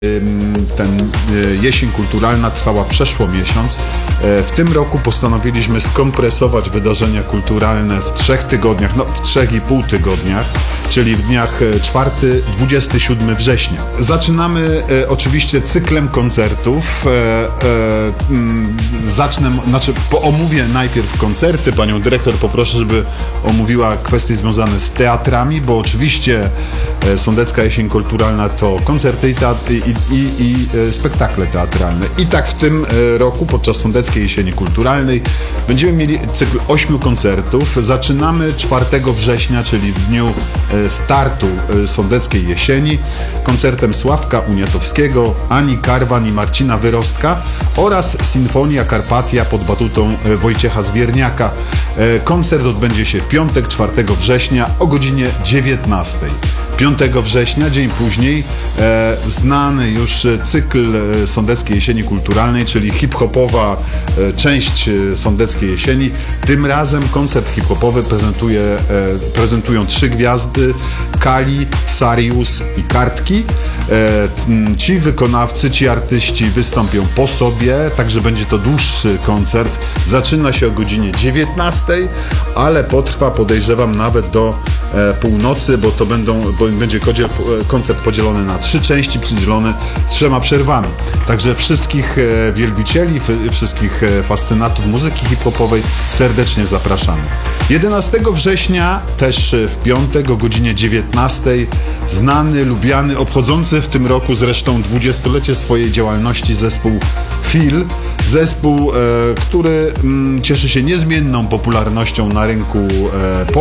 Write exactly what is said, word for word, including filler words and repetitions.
Ten jesień kulturalna trwała przeszło miesiąc. W tym roku postanowiliśmy skompresować wydarzenia kulturalne w trzech tygodniach, no w trzech i pół tygodniach, czyli w dniach czwartego do dwudziestego siódmego września. Zaczynamy e, oczywiście cyklem koncertów. E, e, zacznę, znaczy omówię najpierw koncerty. Panią dyrektor poproszę, żeby omówiła kwestie związane z teatrami, bo oczywiście e, Sądecka Jesień Kulturalna to koncerty i, teatry, i, i, i e, spektakle teatralne. I tak w tym e, roku podczas Sądeckiej Jesieni Kulturalnej będziemy mieli cykl ośmiu koncertów. Zaczynamy czwartego września, czyli w dniu e, startu e, Sądeckiej Jesieni, koncertem Sławka Uniatowskiego, Ani Karwan i Marcina Wyrostka oraz Sinfonia Karpatia pod batutą e, Wojciecha Zwierniaka. E, koncert odbędzie się w piątek, czwartego września o godzinie dziewiętnastej. piątego września, dzień później, e, znany już cykl e, Sądeckiej Jesieni Kulturalnej, czyli hip-hopowa e, część e, Sądeckiej Jesieni. Tym razem koncert hip-hopowy prezentuje, e, prezentują trzy gwiazdy: Kali, Sarius i Kartki. E, m, ci wykonawcy, ci artyści wystąpią po sobie, także będzie to dłuższy koncert. Zaczyna się o godzinie dziewiętnastej, ale potrwa, podejrzewam, nawet do e, północy, bo to będą, bo będzie koncert podzielony na trzy części, przydzielony trzema przerwami. Także wszystkich e, wielbicieli, f, wszystkich e, fascynatów muzyki hip-hopowej serdecznie zapraszamy. jedenastego września, też w piątek o godzinie dziewiętnastej, znany, lubiany, obchodzący w tym roku zresztą dwudziestolecie swojej działalności zespół Feel. Zespół, e, który m, cieszy się niezmienną popularnością na rynku e,